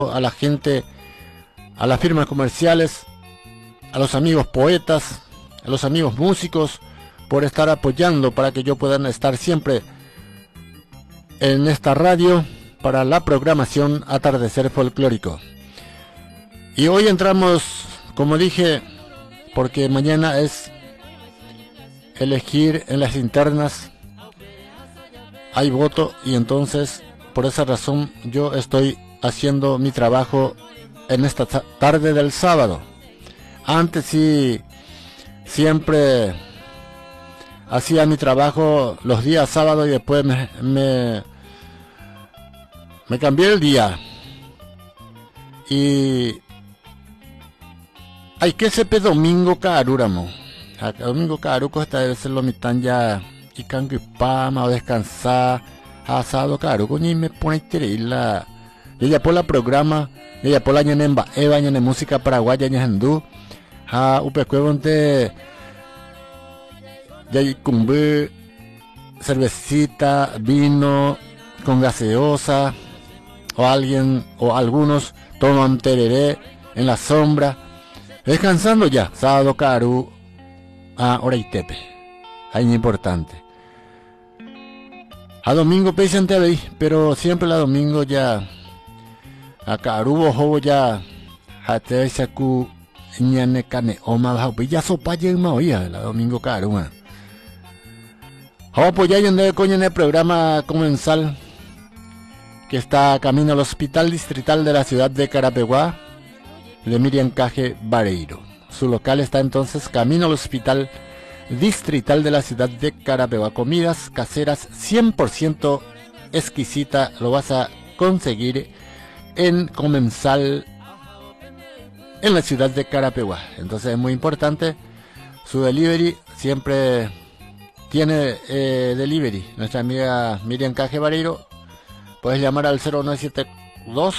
a la gente, a las firmas comerciales, a los amigos poetas, a los amigos músicos, por estar apoyando para que yo pueda estar siempre en esta radio para la programación Atardecer Folclórico. Y hoy entramos, como dije, porque mañana es elegir en las internas, hay voto, y entonces por esa razón yo estoy haciendo mi trabajo en esta tarde del sábado. Antes sí, siempre hacía mi trabajo los días sábados y después me cambié el día. Y hay que sepe domingo caruramo. Domingo caruco esta debe ser lo mitad ya y canguipama o descansar. Asado caruco ni me pone la ella por la programa, ella por la ñanemba eva ñane música paraguaya ñandú. Upecuevonte ya cumbe cervecita, vino con gaseosa, o alguien o algunos toman tereré en la sombra, descansando ya, sábado caru a Oreitepe, ahí es importante. A domingo pensante ahí, pero siempre la domingo ya a carubo jobo ya hate saku ñane cane oma bajo ya sopa yema oía la domingo caruma. Vamos a apoyar en el coño en el programa comensal que está camino al Hospital Distrital de la ciudad de Carapeguá de Miriam Caje Vareiro. Su local está entonces camino al Hospital Distrital de la ciudad de Carapeguá. Comidas caseras 100% exquisita, lo vas a conseguir en comensal en la ciudad de Carapeguá. Entonces es muy importante su delivery, siempre tiene delivery. Nuestra amiga Miriam Caje Vareiro, puedes llamar al 0972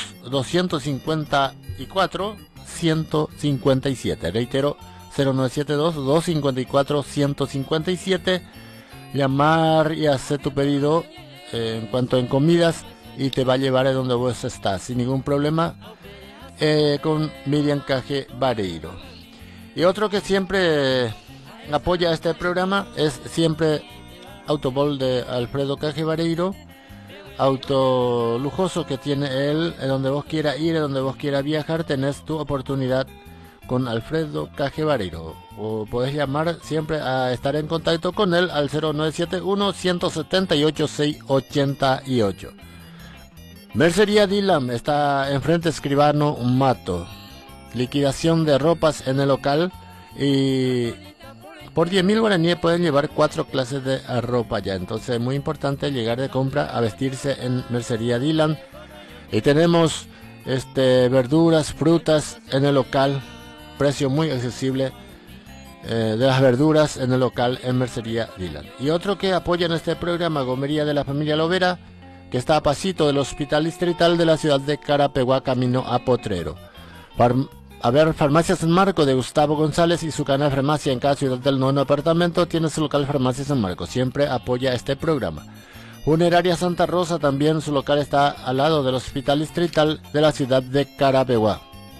254 157. Reitero, 0972 254 157. Llamar y hacer tu pedido en cuanto en comidas y te va a llevar a donde vos estás sin ningún problema, con Miriam Caje Vareiro. Y otro que siempre apoya este programa es siempre Autobol de Alfredo Caje Vareiro, auto lujoso que tiene él. Donde vos quieras ir, donde vos quieras viajar, tenés tu oportunidad con Alfredo Caje Vareiro, o podés llamar siempre a estar en contacto con él al 0971 178 688. Mercería Dylan está enfrente Escribano Mato. Liquidación de ropas en el local, y por 10.000 guaraníes pueden llevar 4 clases de ropa ya. Entonces es muy importante llegar de compra a vestirse en Mercería Dylan. Y tenemos verduras, frutas en el local, precio muy accesible de las verduras en el local en Mercería Dylan. Y otro que apoya en este programa, Gomería de la Familia Lovera, que está a pasito del Hospital Distrital de la ciudad de Carapeguá, camino a Potrero. Farmacia San Marco de Gustavo González y su canal farmacia en cada ciudad del 9 apartamento tiene su local Farmacia San Marco. Siempre apoya este programa. Funeraria Santa Rosa también, su local está al lado del Hospital Distrital de la ciudad de Carapeguá.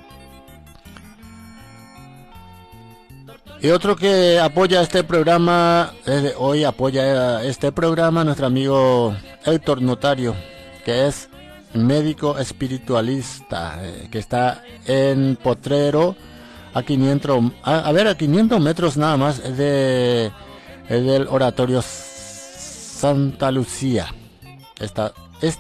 Y otro que apoya este programa, hoy apoya este programa, nuestro amigo Héctor Notario, que es médico espiritualista, que está en Potrero, a 500 metros nada más del Oratorio Santa Lucía. Está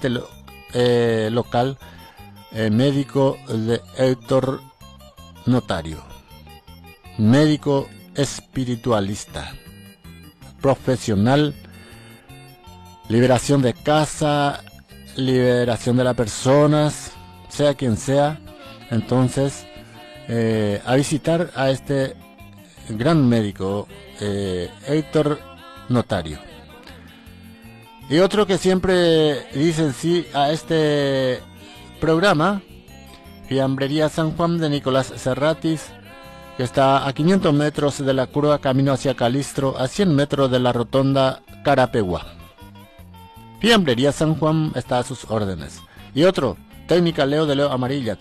local médico de Héctor Notario, médico espiritualista, profesional, liberación de casa, liberación de las personas, sea quien sea. Entonces a visitar a este gran médico, Héctor Notario. Y otro que siempre dicen sí a este programa, Fiambrería San Juan de Nicolás Serratis, que está a 500 metros de la curva camino hacia Calistro, a 100 metros de la rotonda Carapeguá. Fiambrería San Juan está a sus órdenes. Y otro, técnica Leo de Leo Amarilla.